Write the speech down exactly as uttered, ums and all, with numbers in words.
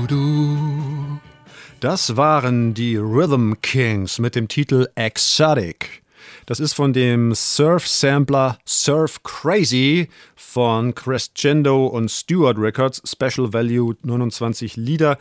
du. Das waren die Rhythm Kings mit dem Titel Exotic. Das ist von dem Surf-Sampler Surf Crazy von Crescendo und Stewart Records, Special Value neunundzwanzig Lieder.